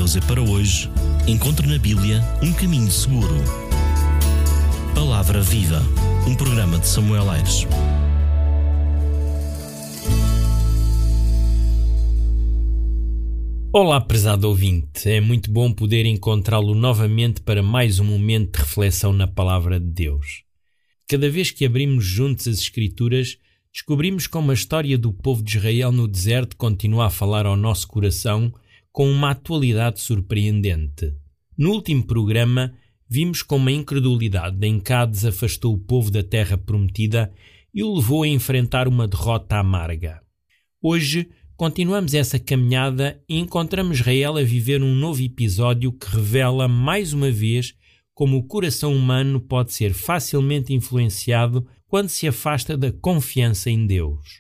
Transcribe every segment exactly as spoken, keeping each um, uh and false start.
Deus é para hoje, encontre na Bíblia um caminho seguro. Palavra Viva, um programa de Samuel Aires. Olá, prezado ouvinte, é muito bom poder encontrá-lo novamente para mais um momento de reflexão na Palavra de Deus. Cada vez que abrimos juntos as Escrituras, descobrimos como a história do povo de Israel no deserto continua a falar ao nosso coração com uma atualidade surpreendente. No último programa, vimos como a incredulidade em Cádiz afastou o povo da terra prometida e o levou a enfrentar uma derrota amarga. Hoje, continuamos essa caminhada e encontramos Israel a viver um novo episódio que revela mais uma vez como o coração humano pode ser facilmente influenciado quando se afasta da confiança em Deus.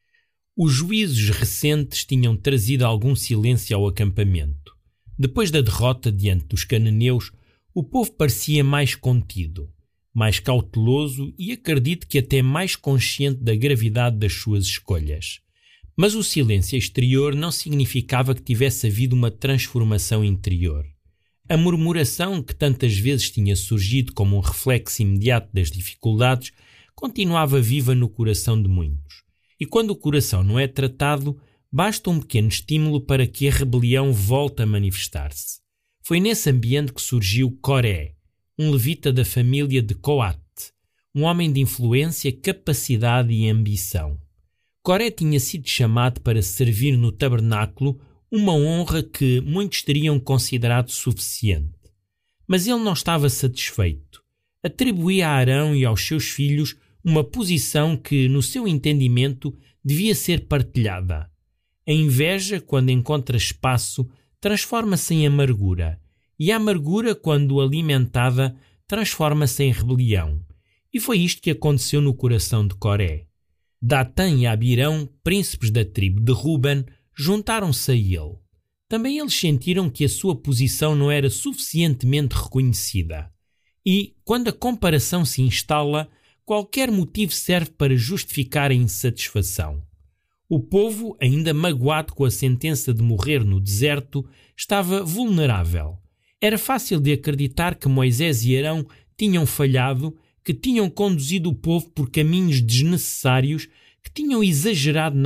Os juízos recentes tinham trazido algum silêncio ao acampamento. Depois da derrota diante dos cananeus, o povo parecia mais contido, mais cauteloso e acredito que até mais consciente da gravidade das suas escolhas. Mas o silêncio exterior não significava que tivesse havido uma transformação interior. A murmuração que tantas vezes tinha surgido como um reflexo imediato das dificuldades continuava viva no coração de muitos. E quando o coração não é tratado, basta um pequeno estímulo para que a rebelião volte a manifestar-se. Foi nesse ambiente que surgiu Coré, um levita da família de Coate, um homem de influência, capacidade e ambição. Coré tinha sido chamado para servir no tabernáculo, uma honra que muitos teriam considerado suficiente. Mas ele não estava satisfeito. Atribuía a Arão e aos seus filhos uma posição que, no seu entendimento, devia ser partilhada. A inveja, quando encontra espaço, transforma-se em amargura, e a amargura, quando alimentada, transforma-se em rebelião. E foi isto que aconteceu no coração de Coré. Datã e Abirão, príncipes da tribo de Ruben, juntaram-se a ele. Também eles sentiram que a sua posição não era suficientemente reconhecida. E, quando a comparação se instala, qualquer motivo serve para justificar a insatisfação. O povo, ainda magoado com a sentença de morrer no deserto, estava vulnerável. Era fácil de acreditar que Moisés e Arão tinham falhado, que tinham conduzido o povo por caminhos desnecessários, que tinham exagerado na